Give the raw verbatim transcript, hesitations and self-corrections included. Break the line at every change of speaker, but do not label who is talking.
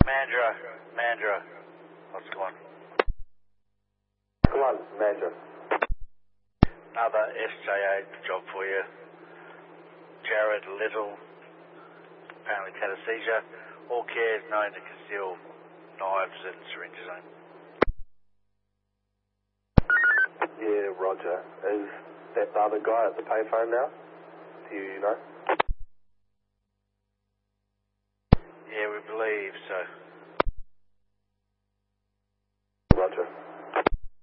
Mandra, Mandra. What's going on?
Come on, Mandra.
Another S J A job for you. Jared Little, apparently had a seizure. All cares known to conceal knives and syringes on him.
Yeah, Roger. Is that the other guy at the payphone now? Do you know?
Yeah, we believe so.